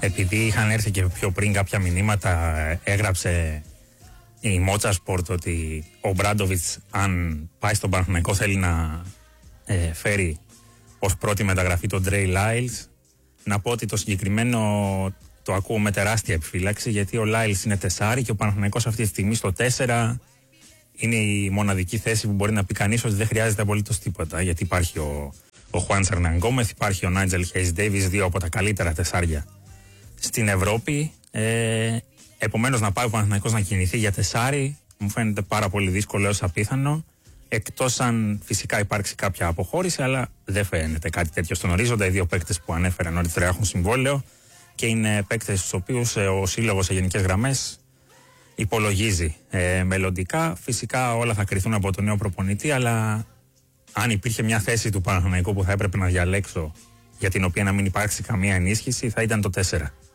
επειδή είχαν έρθει και πιο πριν κάποια μηνύματα, έγραψε η Μότσα Σπορτ ότι ο Μπράντοβιτς, αν πάει στον Παναθηναϊκό, θέλει να φέρει ως πρώτη μεταγραφή τον Τρέι Λάιλς. Να πω ότι το συγκεκριμένο το ακούω με τεράστια επιφύλαξη, γιατί ο Λάιλς είναι 4 και ο Παναθηναϊκός αυτή τη στιγμή στο 4 είναι η μοναδική θέση που μπορεί να πει κανείς ότι δεν χρειάζεται απολύτως τίποτα, γιατί υπάρχει ο Χουάν Ερνάν Γκόμεθ, υπάρχει ο Νάιτζελ Χέις Ντέιβις, 2 από τα καλύτερα 4 στην Ευρώπη. Επομένως, να πάει ο Παναθηναϊκός να κινηθεί για 4 μου φαίνεται πάρα πολύ δύσκολο, έως απίθανο, εκτός αν φυσικά υπάρξει κάποια αποχώρηση, αλλά δεν φαίνεται κάτι τέτοιο στον ορίζοντα. Οι 2 παίκτες που ανέφερα νωρίτερα έχουν συμβόλαιο και είναι παίκτες στους οποίους ο σύλλογος σε γενικές γραμμές υπολογίζει μελλοντικά. Φυσικά όλα θα κριθούν από τον νέο προπονητή, αλλά αν υπήρχε μια θέση του Παναθηναϊκού που θα έπρεπε να διαλέξω, για την οποία να μην υπάρξει καμία ενίσχυση, θα ήταν το 4.